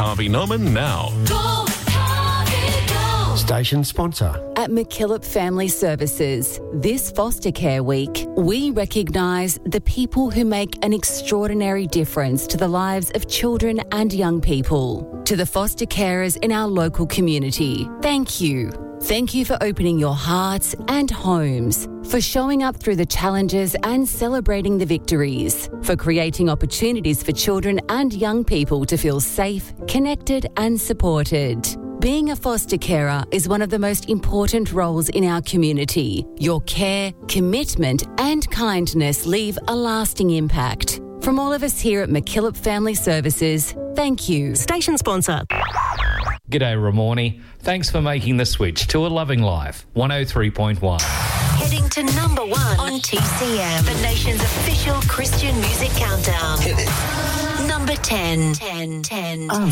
Harvey Norman now. Station sponsor. At McKillop Family Services, this Foster Care Week, we recognise the people who make an extraordinary difference to the lives of children and young people. To the foster carers in our local community, thank you. Thank you for opening your hearts and homes, for showing up through the challenges and celebrating the victories, for creating opportunities for children and young people to feel safe, connected and supported. Being a foster carer is one of the most important roles in our community. Your care, commitment and kindness leave a lasting impact. From all of us here at McKillop Family Services, thank you. Station sponsor. G'day, Ramornie. Thanks for making the switch to a loving life. 103.1. Heading to number 1 on TCM, the nation's official Christian music countdown. Hit it. Number 10.